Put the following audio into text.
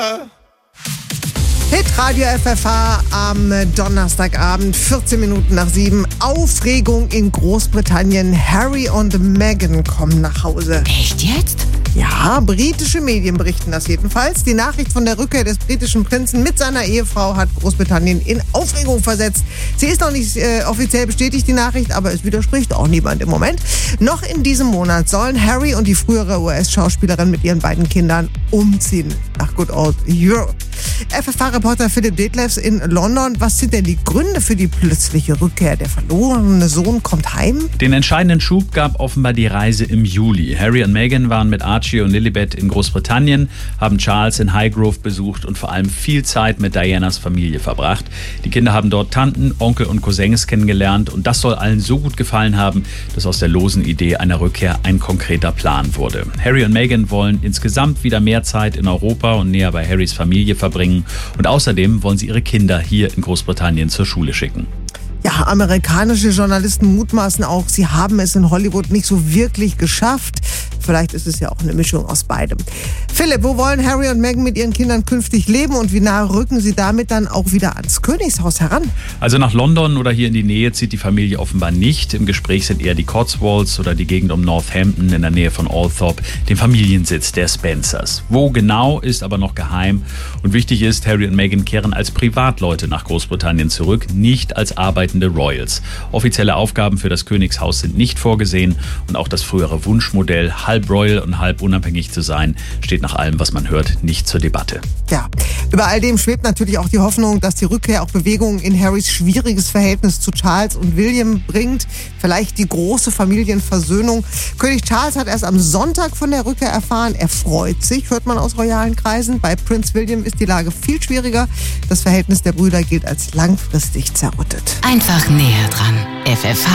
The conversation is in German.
Hitradio FFH am Donnerstagabend, 14 Minuten nach 7. Aufregung in Großbritannien. Harry und Meghan kommen nach Hause. Echt jetzt? Ja, britische Medien berichten das jedenfalls. Die Nachricht von der Rückkehr des britischen Prinzen mit seiner Ehefrau hat Großbritannien in Aufregung versetzt. Sie ist noch nicht offiziell bestätigt, die Nachricht, aber es widerspricht auch niemand im Moment. Noch in diesem Monat sollen Harry und die frühere US-Schauspielerin mit ihren beiden Kindern umziehen nach Good Old Europe. FFH-Reporter Philipp Detlefs in London. Was sind denn die Gründe für die plötzliche Rückkehr? Der verlorene Sohn kommt heim? Den entscheidenden Schub gab offenbar die Reise im Juli. Harry und Meghan waren mit Archie und Lilibet in Großbritannien, haben Charles in Highgrove besucht und vor allem viel Zeit mit Dianas Familie verbracht. Die Kinder haben dort Tanten, Onkel und Cousins kennengelernt und das soll allen so gut gefallen haben, dass aus der losen Idee einer Rückkehr ein konkreter Plan wurde. Harry und Meghan wollen insgesamt wieder mehr Zeit in Europa und näher bei Harrys Familie verbringen und außerdem wollen sie ihre Kinder hier in Großbritannien zur Schule schicken. Ja, amerikanische Journalisten mutmaßen auch, sie haben es in Hollywood nicht so wirklich geschafft. Vielleicht ist es ja auch eine Mischung aus beidem. Philipp, wo wollen Harry und Meghan mit ihren Kindern künftig leben und wie nah rücken sie damit dann auch wieder ans Königshaus heran? Also nach London oder hier in die Nähe zieht die Familie offenbar nicht. Im Gespräch sind eher die Cotswolds oder die Gegend um Northampton in der Nähe von Althorp, dem Familiensitz der Spencers. Wo genau, ist aber noch geheim. Und wichtig ist, Harry und Meghan kehren als Privatleute nach Großbritannien zurück, nicht als arbeitende Royals. Offizielle Aufgaben für das Königshaus sind nicht vorgesehen und auch das frühere Wunschmodell, halb royal und halb unabhängig zu sein, steht nach allem, was man hört, nicht zur Debatte. Ja, über all dem schwebt natürlich auch die Hoffnung, dass die Rückkehr auch Bewegungen in Harrys schwieriges Verhältnis zu Charles und William bringt. Vielleicht die große Familienversöhnung. König Charles hat erst am Sonntag von der Rückkehr erfahren. Er freut sich, hört man aus royalen Kreisen. Bei Prinz William ist die Lage viel schwieriger. Das Verhältnis der Brüder gilt als langfristig zerrüttet. Einfach näher dran. FFH